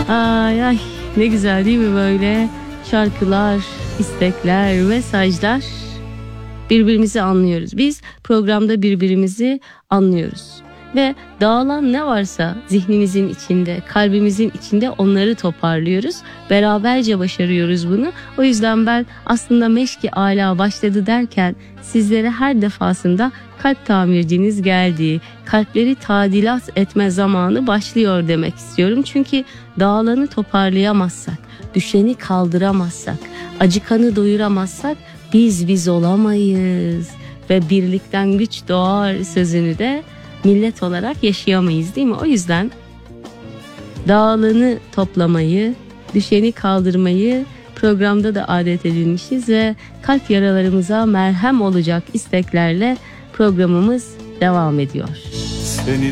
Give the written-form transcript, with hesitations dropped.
Ay ay, ne güzel değil mi böyle şarkılar, istekler, mesajlar. Birbirimizi anlıyoruz. Biz programda birbirimizi anlıyoruz. Ve dağılan ne varsa zihnimizin içinde, kalbimizin içinde onları toparlıyoruz. Beraberce başarıyoruz bunu. O yüzden ben aslında Meşki Ala başladı derken sizlere her defasında kalp tamirciniz geldi, kalpleri tadilat etme zamanı başlıyor demek istiyorum. Çünkü dağılanı toparlayamazsak, düşeni kaldıramazsak, acıkanı doyuramazsak biz olamayız. Ve birlikten güç doğar sözünü de millet olarak yaşayamayız, değil mi? O yüzden dağılanı toplamayı, düşeni kaldırmayı programda da adet edinmişiz ve kalp yaralarımıza merhem olacak isteklerle programımız devam ediyor. Seni